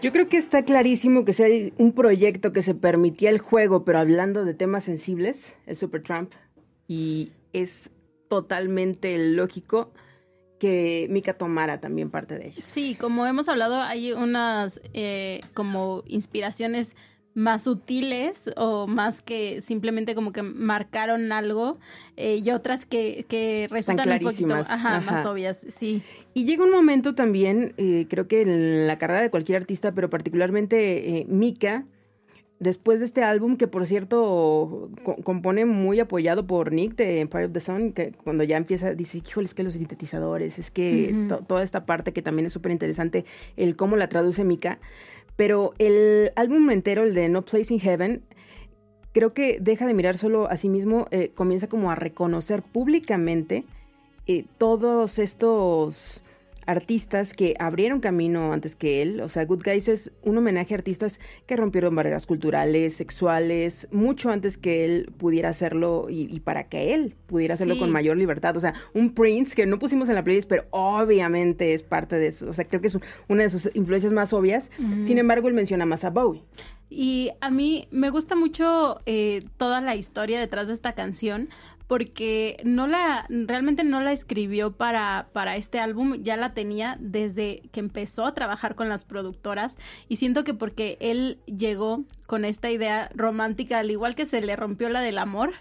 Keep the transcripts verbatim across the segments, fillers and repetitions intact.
Yo creo que está clarísimo que sea un proyecto que se permitía el juego, pero hablando de temas sensibles, el Supertramp, y es totalmente lógico que Mika tomara también parte de ellos. Sí, como hemos hablado, hay unas eh, como inspiraciones más sutiles o más que simplemente como que marcaron algo eh, y otras que, que resultan un poquito ajá, ajá. más obvias, sí. Y llega un momento también, eh, creo que en la carrera de cualquier artista, pero particularmente eh, Mika, después de este álbum, que por cierto co- compone muy apoyado por Nick de Empire of the Sun, que cuando ya empieza, dice, híjole, es que los sintetizadores, es que uh-huh. to- toda esta parte que también es súper interesante, el cómo la traduce Mika. Pero el álbum entero, el de No Place in Heaven, creo que deja de mirar solo a sí mismo, eh, comienza como a reconocer públicamente eh, todos estos artistas que abrieron camino antes que él. O sea, Good Guys es un homenaje a artistas que rompieron barreras culturales, sexuales, mucho antes que él pudiera hacerlo y, y para que él pudiera hacerlo sí. con mayor libertad. O sea, un Prince que no pusimos en la playlist, pero obviamente es parte de eso. O sea, creo que es un, una de sus influencias más obvias. Uh-huh. Sin embargo, él menciona más a Bowie. Y a mí me gusta mucho eh, toda la historia detrás de esta canción, porque no la, realmente no la escribió para, para este álbum, ya la tenía desde que empezó a trabajar con las productoras, y siento que porque él llegó con esta idea romántica, al igual que se le rompió la del amor,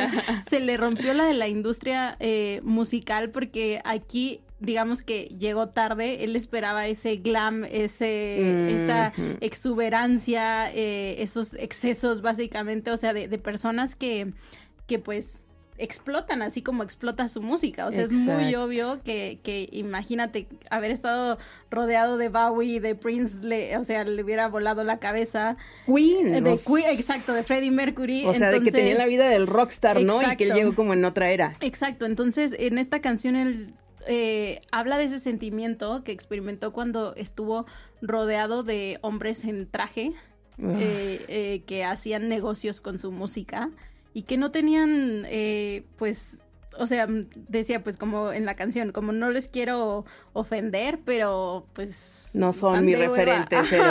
se le rompió la de la industria eh, musical, porque aquí digamos que llegó tarde, él esperaba ese glam, ese mm-hmm. esa exuberancia, eh, esos excesos básicamente, o sea, de, de personas que, que pues explotan así como explota su música, o sea, Exacto. es muy obvio que, que imagínate haber estado rodeado de Bowie y de Prince, le, o sea, le hubiera volado la cabeza. Queen. De los... Queen, exacto, de Freddie Mercury. O sea, entonces, de que tenía la vida del rockstar, ¿no? Exacto. Y que él llegó como en otra era. Exacto, entonces en esta canción él eh, habla de ese sentimiento que experimentó cuando estuvo rodeado de hombres en traje eh, eh, que hacían negocios con su música y que no tenían, eh, pues, o sea, decía, pues, como en la canción, como no les quiero ofender, pero, pues... No son mi referente, pero...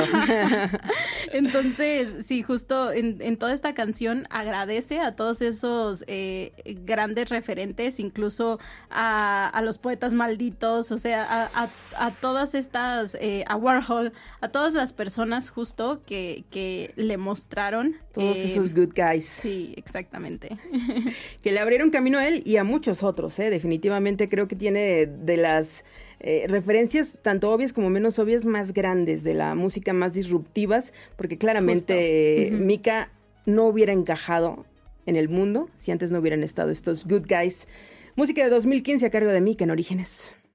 Entonces, sí, justo en, en toda esta canción agradece a todos esos eh, grandes referentes, incluso a, a los poetas malditos, o sea, a, a, a todas estas, eh, a Warhol, a todas las personas justo que, que le mostraron. Todos eh, esos good guys. Sí, exactamente. Que le abrieron camino a él y a muchos otros, ¿eh? Definitivamente creo que tiene de las... Eh, referencias tanto obvias como menos obvias más grandes de la música, más disruptivas, porque claramente uh-huh. Mika no hubiera encajado en el mundo si antes no hubieran estado estos good guys. Música de dos mil quince a cargo de Mika en Orígenes.